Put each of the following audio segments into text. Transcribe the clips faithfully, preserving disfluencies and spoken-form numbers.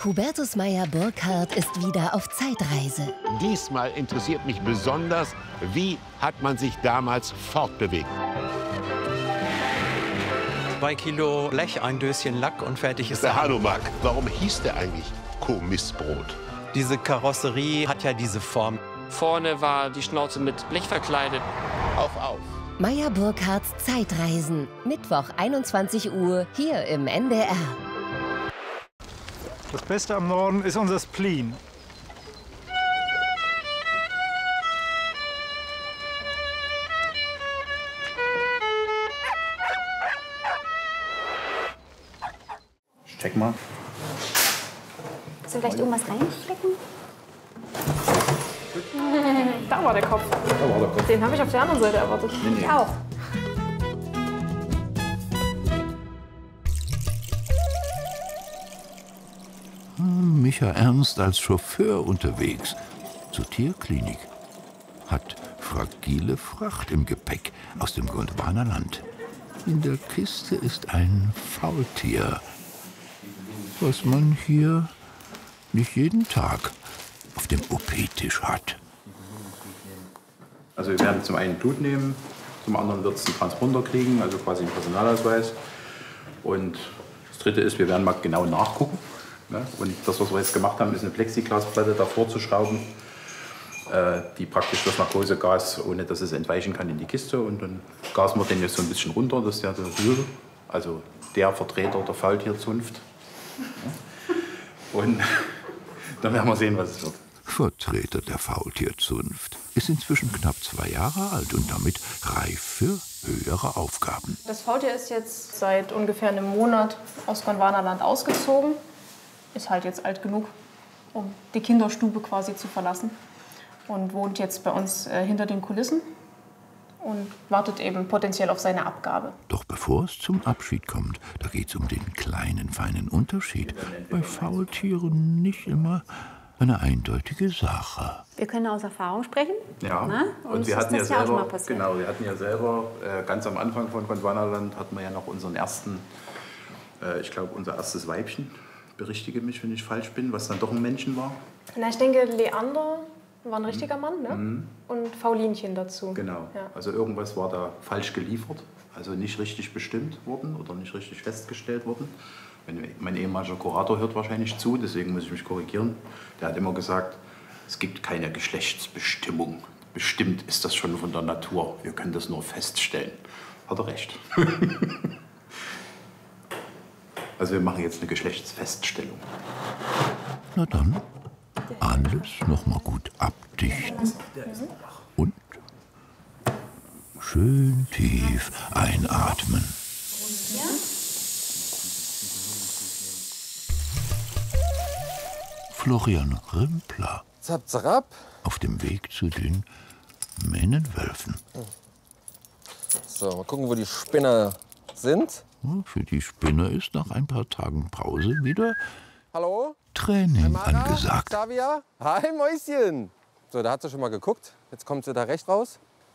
Hubertus Meyer-Burkhardt ist wieder auf Zeitreise. Diesmal interessiert mich besonders, wie hat man sich damals fortbewegt. Zwei Kilo Blech, ein Döschen Lack und fertig ist Der der Hanomag, warum hieß der eigentlich Kommissbrot? Diese Karosserie hat ja diese Form. Vorne war die Schnauze mit Blech verkleidet. Auf, auf. Meyer-Burkhardts Zeitreisen. Mittwoch einundzwanzig Uhr hier im N D R. Das Beste am Norden ist unser Spleen. Check mal. Soll vielleicht irgendwas reinstecken? Da war der Kopf. Da war der Kopf. Den habe ich auf der anderen Seite erwartet. Nee, nee. Ich auch. Micha Ernst als Chauffeur unterwegs zur Tierklinik. Hat fragile Fracht im Gepäck aus dem Gondwanaland. In der Kiste ist ein Faultier, was man hier nicht jeden Tag auf dem O P-Tisch hat. Also wir werden zum einen Blut nehmen, zum anderen wird es einen Transponder kriegen, also quasi einen Personalausweis. Und das Dritte ist, wir werden mal genau nachgucken. Ne? Und das, was wir jetzt gemacht haben, ist eine Plexiglasplatte davor zu schrauben, äh, die praktisch das Narkosegas, ohne dass es entweichen kann, in die Kiste. Und dann gasen wir den jetzt so ein bisschen runter, dass der, also der Vertreter der Faultierzunft. Ja? Und dann werden wir sehen, was es wird. Vertreter der Faultierzunft ist inzwischen knapp zwei Jahre alt und damit reif für höhere Aufgaben. Das Faultier ist jetzt seit ungefähr einem Monat aus Gondwanaland ausgezogen. Ist halt jetzt alt genug, um die Kinderstube quasi zu verlassen. Und wohnt jetzt bei uns äh, hinter den Kulissen und wartet eben potenziell auf seine Abgabe. Doch bevor es zum Abschied kommt, da geht es um den kleinen, feinen Unterschied. Bei Faultieren nicht immer eine eindeutige Sache. Wir können aus Erfahrung sprechen. Ja, Na? und Uns wir hatten ja ist das ja auch schon selber, mal passiert. genau, wir hatten ja selber äh, ganz am Anfang von Gondwanaland hatten wir ja noch unseren ersten, äh, ich glaube unser erstes Weibchen, berichtige mich, wenn ich falsch bin, was dann doch ein Männchen war. Na, ich denke, Leander war ein richtiger Mann, ne? Mhm. Und Faulinchen dazu. Genau, Ja. also irgendwas war da falsch geliefert, also nicht richtig bestimmt worden oder nicht richtig festgestellt worden. Mein ehemaliger Kurator hört wahrscheinlich zu, deswegen muss ich mich korrigieren. Der hat immer gesagt, es gibt keine Geschlechtsbestimmung. Bestimmt ist das schon von der Natur. Wir können das nur feststellen. Hat er recht. Also wir machen jetzt eine Geschlechtsfeststellung. Na dann, alles noch mal gut abdichten und schön tief einatmen. Florian Rimpler Zap, zap. auf dem Weg zu den Männenwölfen. So, mal gucken, wo die Spinner sind. Für die Spinner ist nach ein paar Tagen Pause wieder Hallo? Training Mara? angesagt. Xavier? Hi, Mäuschen. So, da hat sie schon mal geguckt. Jetzt kommt sie da recht raus.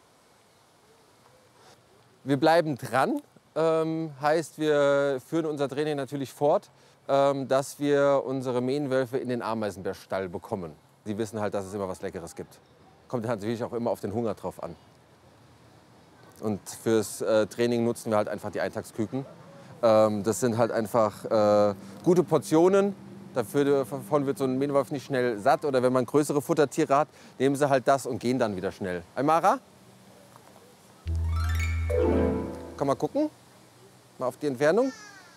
Wir bleiben dran. Ähm, heißt, wir führen unser Training natürlich fort, ähm, dass wir unsere Mähnenwölfe in den Ameisenbärstall bekommen. Sie wissen halt, dass es immer was Leckeres gibt. Kommt natürlich auch immer auf den Hunger drauf an. Und fürs äh, Training nutzen wir halt einfach die Eintagsküken. Ähm, das sind halt einfach äh, gute Portionen. Dafür, davon wird so ein Mähnenwolf nicht schnell satt. Oder wenn man größere Futtertiere hat, nehmen sie halt das und gehen dann wieder schnell. Aymara? Komm mal gucken. Mal auf die Entfernung.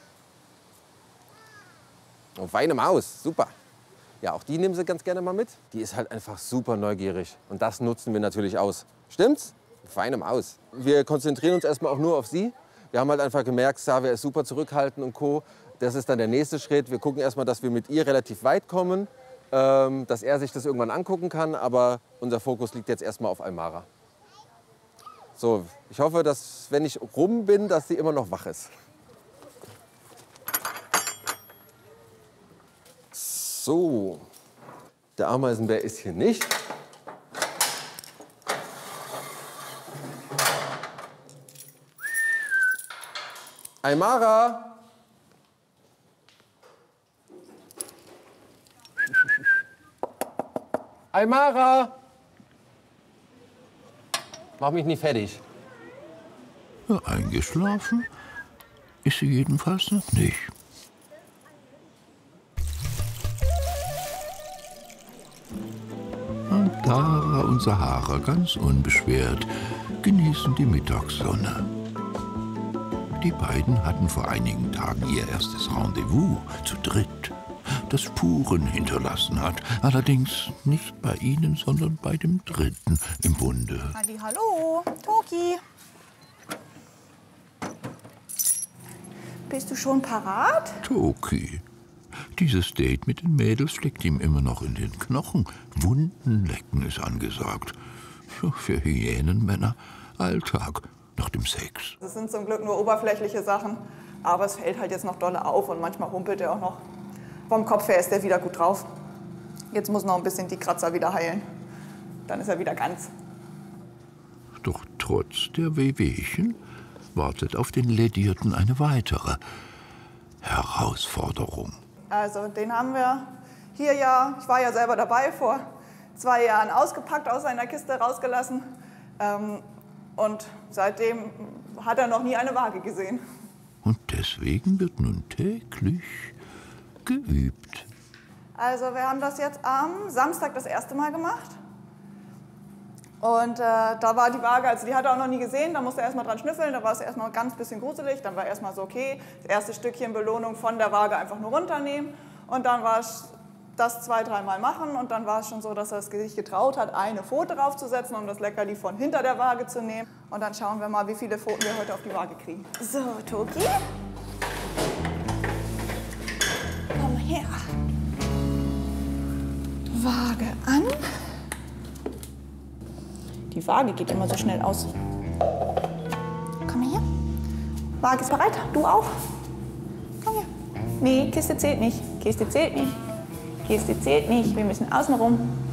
Oh, feine Maus, super. Ja, auch die nehmen sie ganz gerne mal mit. Die ist halt einfach super neugierig. Und das nutzen wir natürlich aus. Stimmt's? Feine Maus. Wir konzentrieren uns erstmal auch nur auf sie. Wir haben halt einfach gemerkt, Xavier ist super zurückhaltend und Co. Das ist dann der nächste Schritt. Wir gucken erstmal, dass wir mit ihr relativ weit kommen, ähm, dass er sich das irgendwann angucken kann. Aber unser Fokus liegt jetzt erstmal auf Aymara. So, ich hoffe, dass, wenn ich rum bin, dass sie immer noch wach ist. So, der Ameisenbär ist hier nicht. Aymara! Aymara! Mach mich nicht fertig. Ja, eingeschlafen ist sie jedenfalls noch nicht. Und Dara und Sahara ganz unbeschwert genießen die Mittagssonne. Die beiden hatten vor einigen Tagen ihr erstes Rendezvous zu dritt, das Spuren hinterlassen hat. Allerdings nicht bei ihnen, sondern bei dem Dritten im Bunde. Hallo, Toki. Bist du schon parat? Toki. Dieses Date mit den Mädels steckt ihm immer noch in den Knochen. Wunden lecken ist angesagt. Für Hyänenmänner Alltag nach dem Sex. Das sind zum Glück nur oberflächliche Sachen, aber es fällt halt jetzt noch dolle auf und manchmal humpelt er auch noch. Vom Kopf her ist er wieder gut drauf. Jetzt muss noch ein bisschen die Kratzer wieder heilen. Dann ist er wieder ganz. Doch trotz der Wehwehchen wartet auf den Ledierten eine weitere Herausforderung. Also den haben wir hier ja, ich war ja selber dabei, vor zwei Jahren ausgepackt, aus seiner Kiste rausgelassen. Ähm, und seitdem hat er noch nie eine Waage gesehen. Und deswegen wird nun täglich geübt. Also wir haben das jetzt am Samstag das erste Mal gemacht. Und äh, da war die Waage, also die hat er auch noch nie gesehen, da musste er erstmal dran schnüffeln, da war es erstmal ganz bisschen gruselig, dann war erstmal so, okay, das erste Stückchen Belohnung von der Waage einfach nur runternehmen. Und dann war es das zwei, dreimal machen und dann war es schon so, dass er sich getraut hat, eine Pfote draufzusetzen, um das Leckerli von hinter der Waage zu nehmen. Und dann schauen wir mal, wie viele Pfoten wir heute auf die Waage kriegen. So, Toki. Komm her. Waage an. Die Waage geht immer so schnell aus. Komm her. Waage ist bereit. Du auch? Komm her. Nee, Kiste zählt nicht. Kiste zählt nicht. Kiste zählt nicht. Wir müssen außen rum.